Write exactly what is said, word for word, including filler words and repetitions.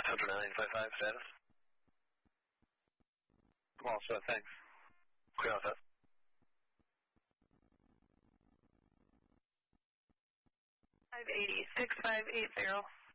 Hunter nine five five, status? I'm all set, thanks. Clear all set. five eighty, six five eight zero.